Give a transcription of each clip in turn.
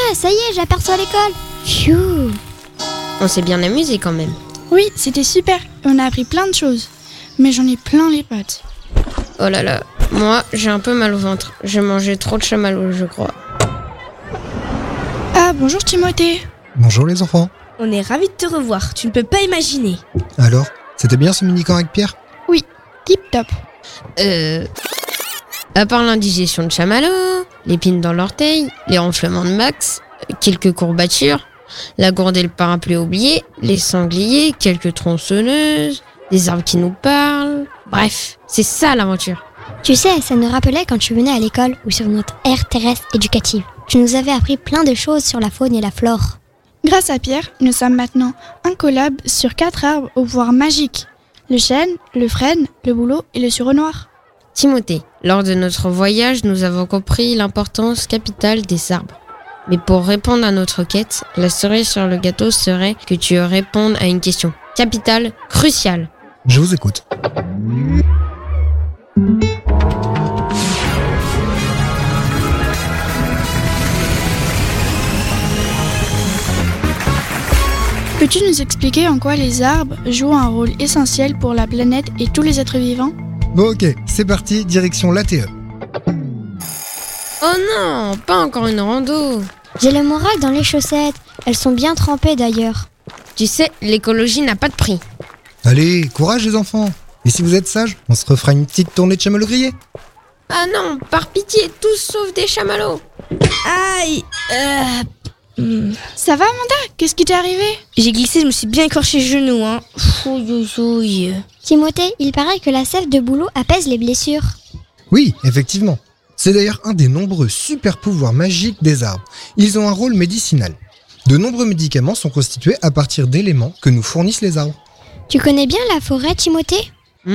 ça y est, j'aperçois l'école. Phew. On s'est bien amusé quand même. Oui, c'était super. On a appris plein de choses. Mais j'en ai plein les pattes. Oh là là, moi j'ai un peu mal au ventre. J'ai mangé trop de chamallows, je crois. Ah, bonjour Timothée. Bonjour les enfants. On est ravis de te revoir, tu ne peux pas imaginer. Alors, c'était bien ce mini-camp avec Pierre ? Oui, tip top. À part l'indigestion de chamallows, l'épine dans l'orteil, les ronflements de Max, quelques courbatures, la gourde et le parapluie oubliés, les sangliers, quelques tronçonneuses, des arbres qui nous parlent... Bref, c'est ça l'aventure. Tu sais, ça nous rappelait quand tu venais à l'école ou sur notre aire terrestre éducative. Tu nous avais appris plein de choses sur la faune et la flore. Grâce à Pierre, nous sommes maintenant incollables sur 4 arbres au pouvoir magique. Le chêne, le frêne, le bouleau et le sureau noir. Timothée, lors de notre voyage, nous avons compris l'importance capitale des arbres. Mais pour répondre à notre quête, la cerise sur le gâteau serait que tu répondes à une question capitale, cruciale. Je vous écoute. Peux-tu nous expliquer en quoi les arbres jouent un rôle essentiel pour la planète et tous les êtres vivants ? Bon ok, c'est parti, direction l'ATE. Oh non, pas encore une rando. J'ai le moral dans les chaussettes. Elles sont bien trempées d'ailleurs. Tu sais, l'écologie n'a pas de prix. Allez, courage les enfants. Et si vous êtes sages, on se refera une petite tournée de chamallows grillés. Ah non, par pitié, tous sauf des chamallows. Aïe. Ça va Amanda ? Qu'est-ce qui t'est arrivé ? J'ai glissé, je me suis bien écorché le genou, hein. Fouille. Timothée, il paraît que la sève de bouleau apaise les blessures. Oui, effectivement. C'est d'ailleurs un des nombreux super pouvoirs magiques des arbres. Ils ont un rôle médicinal. De nombreux médicaments sont constitués à partir d'éléments que nous fournissent les arbres. Tu connais bien la forêt, Timothée ?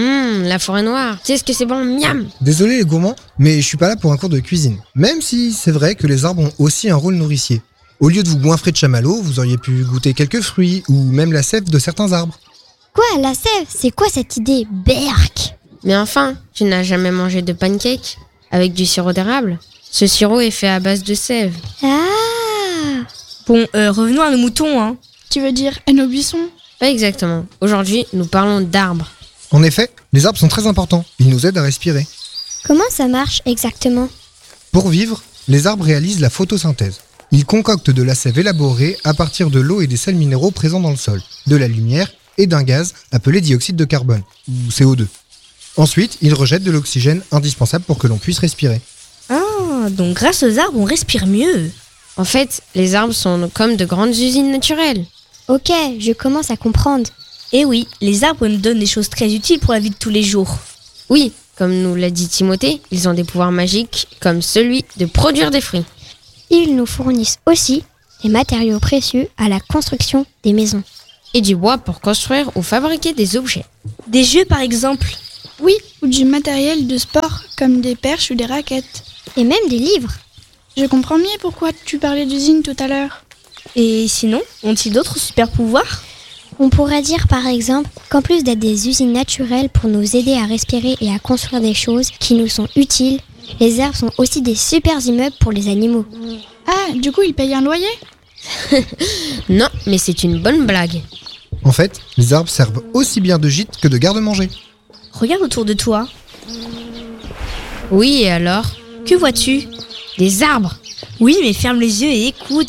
La forêt noire. Tu sais ce que c'est bon, miam. Désolé les gourmands, mais je suis pas là pour un cours de cuisine. Même si c'est vrai que les arbres ont aussi un rôle nourricier. Au lieu de vous goinfrer de chamallows, vous auriez pu goûter quelques fruits ou même la sève de certains arbres. Quoi, la sève ? C'est quoi cette idée ? Berk ! Mais enfin, tu n'as jamais mangé de pancake avec du sirop d'érable ? Ce sirop est fait à base de sève. Ah ! Bon, revenons à nos moutons, hein. Tu veux dire à nos buissons ? Pas exactement. Aujourd'hui, nous parlons d'arbres. En effet, les arbres sont très importants. Ils nous aident à respirer. Comment ça marche exactement ? Pour vivre, les arbres réalisent la photosynthèse. Ils concoctent de la sève élaborée à partir de l'eau et des sels minéraux présents dans le sol, de la lumière et d'un gaz appelé dioxyde de carbone, ou CO2. Ensuite, ils rejettent de l'oxygène indispensable pour que l'on puisse respirer. Ah, donc grâce aux arbres, on respire mieux. En fait, les arbres sont comme de grandes usines naturelles. Ok, je commence à comprendre. Et oui, les arbres nous donnent des choses très utiles pour la vie de tous les jours. Oui, comme nous l'a dit Timothée, ils ont des pouvoirs magiques comme celui de produire des fruits. Ils nous fournissent aussi des matériaux précieux à la construction des maisons. Et du bois pour construire ou fabriquer des objets. Des jeux par exemple. Oui, ou du matériel de sport, comme des perches ou des raquettes. Et même des livres. Je comprends mieux pourquoi tu parlais d'usine tout à l'heure. Et sinon, ont-ils d'autres super pouvoirs ? On pourrait dire par exemple qu'en plus d'être des usines naturelles pour nous aider à respirer et à construire des choses qui nous sont utiles, les arbres sont aussi des super immeubles pour les animaux. Ah, du coup ils payent un loyer ? Non, mais c'est une bonne blague. En fait, les arbres servent aussi bien de gîte que de garde-manger. Regarde autour de toi. Oui, et alors ? Que vois-tu ? Des arbres. Oui, mais ferme les yeux et écoute.